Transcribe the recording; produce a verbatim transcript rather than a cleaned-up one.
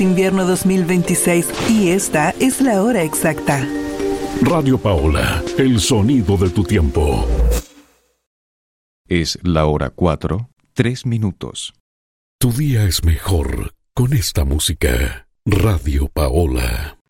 Invierno dos mil veintiséis y esta es la hora exacta. Radio Paola, el sonido de tu tiempo. Es la hora cuatro, tres minutos. Tu día es mejor con esta música. Radio Paola.